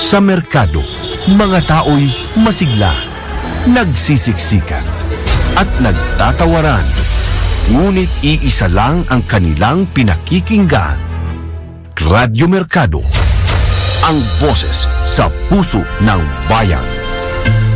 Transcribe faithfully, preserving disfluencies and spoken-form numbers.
Sa merkado, mga tao'y masigla, nagsisiksikan, at nagtatawaran. Ngunit iisa lang ang kanilang pinakikinggan. Radyo Merkado, ang boses sa puso ng bayan.